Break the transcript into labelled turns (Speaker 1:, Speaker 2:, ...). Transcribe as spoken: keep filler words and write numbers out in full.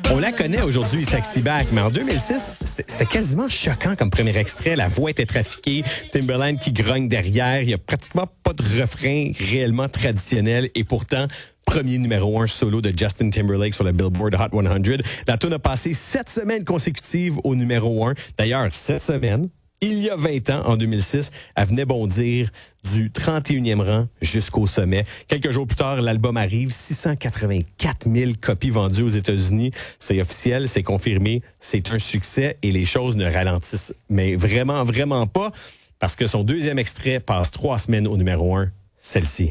Speaker 1: On la connaît aujourd'hui, Sexy Back, mais en deux mille six, c'était c'était quasiment choquant comme premier extrait. La voix était trafiquée, Timbaland qui grogne derrière. Il y a pratiquement pas de refrain réellement traditionnel et pourtant, premier numéro un solo de Justin Timberlake sur le Billboard Hot cent. La tune a passé sept semaines consécutives au numéro un. D'ailleurs, cette semaine, il y a vingt ans, en deux mille six, elle venait bondir du trente et unième rang jusqu'au sommet. Quelques jours plus tard, l'album arrive, six cent quatre-vingt-quatre mille copies vendues aux États-Unis. C'est officiel, c'est confirmé, c'est un succès et les choses ne ralentissent, mais vraiment, vraiment pas, parce que son deuxième extrait passe trois semaines au numéro un, celle-ci.